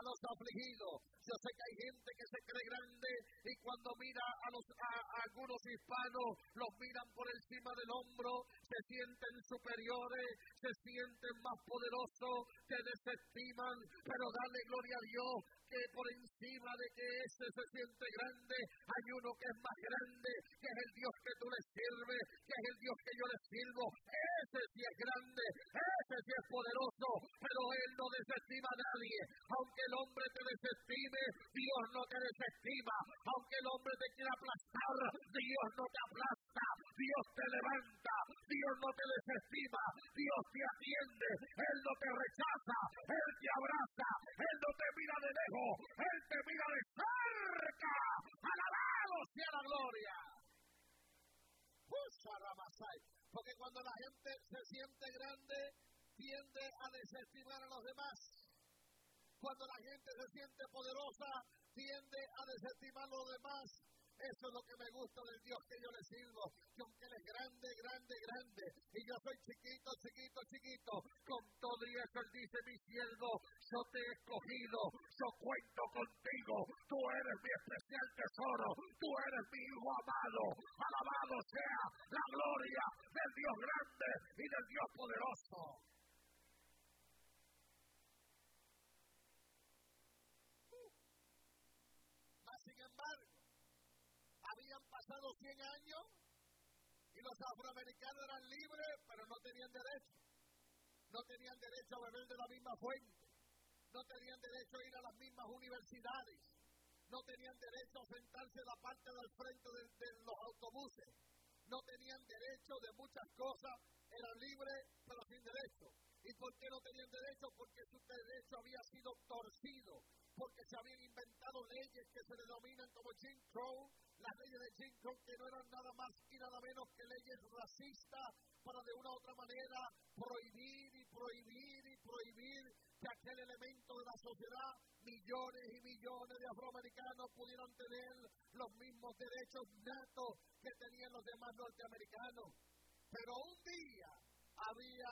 los afligidos. Yo sé que hay gente que se cree grande y cuando mira a algunos hispanos, los miran por encima del hombro, se sienten superiores, se sienten más poderosos, se desestiman, pero dale gloria a Dios que por encima de que ese se siente grande, hay uno que es más grande, que es el Dios que tú le sirves, que es el Dios que yo le sirvo. Ese sí es grande, ese sí es poderoso, pero Él no desestima a nadie. Aunque el hombre te desestime, Dios no te desestima. Aunque el hombre te quiera aplastar, Dios no te aplasta. Dios te levanta, Dios no te desestima, Dios te atiende, Él no te rechaza, Él te abraza, Él no te mira de lejos, Él te mira de cerca. ¡Alabado sea la gloria! Porque cuando la gente se siente grande, tiende a desestimar a los demás. Cuando la gente se siente poderosa, tiende a desestimar a los demás. Eso es lo que me gusta del Dios que yo le sirvo, que aunque Él es grande, grande, grande, y yo soy chiquito, chiquito, chiquito, con todo y eso Él dice, mi siervo, yo te he escogido, yo cuento contigo, tú eres mi especial tesoro, tú eres mi hijo amado, alabado sea la gloria del Dios grande y del Dios poderoso. Mas sin embargo, habían pasado 100 años y los afroamericanos eran libres, pero no tenían derecho. No tenían derecho a beber de la misma fuente. No tenían derecho a ir a las mismas universidades. No tenían derecho a sentarse en la parte del frente de los autobuses. No tenían derecho de muchas cosas. Eran libres, pero sin derecho. ¿Y por qué no tenían derecho? Porque su derecho había sido torcido. Porque se habían inventado leyes que se denominan como Jim Crow, las leyes de Jim Crow, que no eran nada más y nada menos que leyes racistas para de una u otra manera prohibir que aquel elemento de la sociedad, millones y millones de afroamericanos pudieran tener los mismos derechos natos que tenían los demás norteamericanos. Pero un día había